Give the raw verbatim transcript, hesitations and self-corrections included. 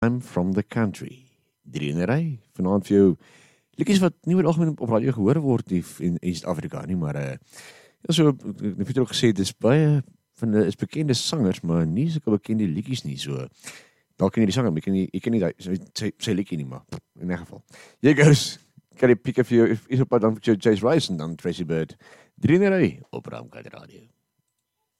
I'm from the country. Drienery, vanaand vir jou liedjies wat nie oor algemeen op radio gehoor word in East Africa nie, maar uh, ja, so, ek het ook gesê, dis baie van die is bekende sangers, maar nie sulke bekende liedjies nie, so dalk ken jy die sanger, maar jy ken nie die, sy, sy liedjie nie, maar in 'n geval. Hier goes, kan jy pick up vir jou, is op pad dan vir jou Chase Rice en dan Tracy Bird. Drienery op Ramkat Radio.